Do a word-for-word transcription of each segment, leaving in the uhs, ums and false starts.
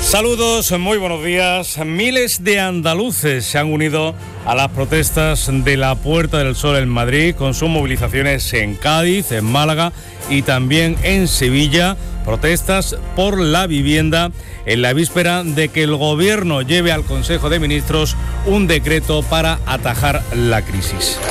Saludos, muy buenos días. Miles de andaluces se han unido a las protestas de la Puerta del Sol en Madrid, con sus movilizaciones en Cádiz, en Málaga y también en Sevilla. Protestas por la vivienda en la víspera de que el Gobierno lleve al Consejo de Ministros un decreto para atajar la crisis.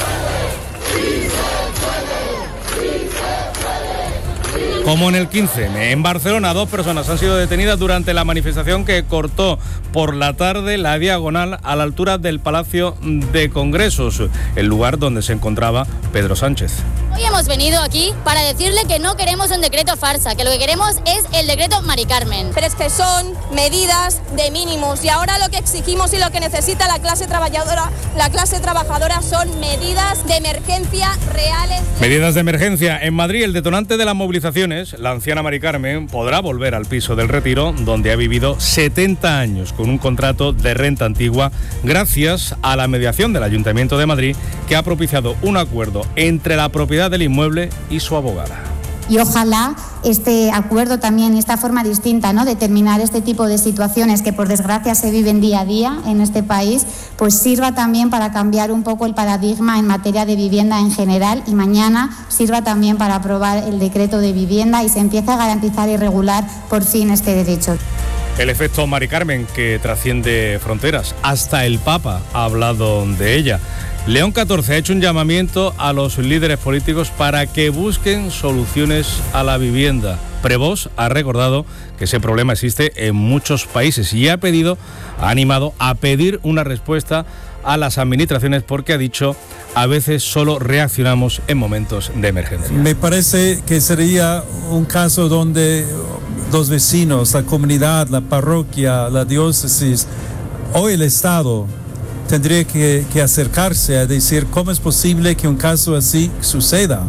Como en el quince eme, en Barcelona dos personas han sido detenidas durante la manifestación que cortó por la tarde la diagonal a la altura del Palacio de Congresos, el lugar donde se encontraba Pedro Sánchez. Hoy hemos venido aquí para decirle que no queremos un decreto farsa, que lo que queremos es el decreto Mari Carmen. Pero es que son medidas de mínimos y ahora lo que exigimos y lo que necesita la clase trabajadora, la clase trabajadora son medidas de emergencia reales. Medidas de emergencia. En Madrid, el detonante de las movilizaciones, la anciana Mari Carmen podrá volver al piso del Retiro, donde ha vivido setenta años con un contrato de renta antigua, gracias a la mediación del Ayuntamiento de Madrid, que ha propiciado un acuerdo entre la propiedad del inmueble y su abogada. Y ojalá este acuerdo también y esta forma distinta, ¿no?, de terminar este tipo de situaciones que por desgracia se viven día a día en este país, pues sirva también para cambiar un poco el paradigma en materia de vivienda en general, y mañana sirva también para aprobar el decreto de vivienda y se empiece a garantizar y regular por fin este derecho. El efecto Mari Carmen, que trasciende fronteras. Hasta el Papa ha hablado de ella. León catorce ha hecho un llamamiento a los líderes políticos para que busquen soluciones a la vivienda. Prevost ha recordado que ese problema existe en muchos países y ha pedido, ha animado a pedir una respuesta a las administraciones, porque ha dicho, a veces solo reaccionamos en momentos de emergencia. Me parece que sería un caso donde los vecinos, la comunidad, la parroquia, la diócesis o el Estado tendría que, que acercarse a decir cómo es posible que un caso así suceda.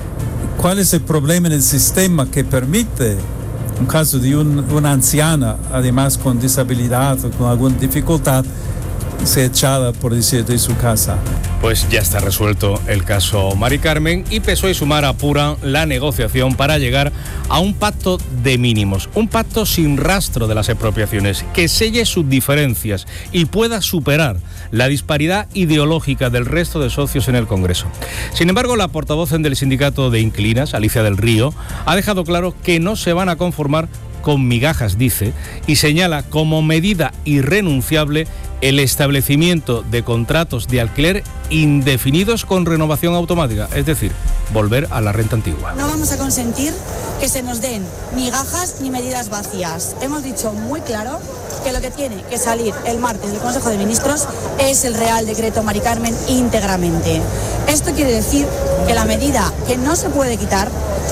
¿Cuál es el problema en el sistema que permite un caso de un, una anciana, además con disabilidad o con alguna dificultad, ser echada, por decir, de su casa? Pues ya está resuelto el caso Mari Carmen, y P S O E y Sumar apuran la negociación para llegar a un pacto de mínimos, un pacto sin rastro de las expropiaciones, que selle sus diferencias y pueda superar la disparidad ideológica del resto de socios en el Congreso. Sin embargo, la portavoz del sindicato de inquilinas, Alicia del Río, ha dejado claro que no se van a conformar con migajas, dice, y señala como medida irrenunciable el establecimiento de contratos de alquiler indefinidos con renovación automática, es decir, volver a la renta antigua. No vamos a consentir que se nos den migajas ni medidas vacías. Hemos dicho muy claro que lo que tiene que salir el martes del Consejo de Ministros es el Real Decreto Mari Carmen íntegramente. Esto quiere decir que la medida que no se puede quitar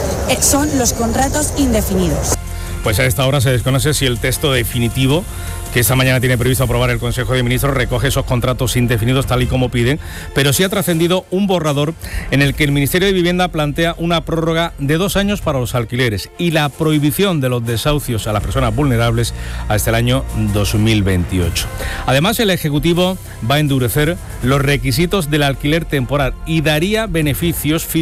son los contratos indefinidos. Pues a esta hora se desconoce si el texto definitivo que esta mañana tiene previsto aprobar el Consejo de Ministros recoge esos contratos indefinidos tal y como piden, pero sí ha trascendido un borrador en el que el Ministerio de Vivienda plantea una prórroga de dos años para los alquileres y la prohibición de los desahucios a las personas vulnerables hasta el año dos mil veintiocho. Además, el Ejecutivo va a endurecer los requisitos del alquiler temporal y daría beneficios fiscales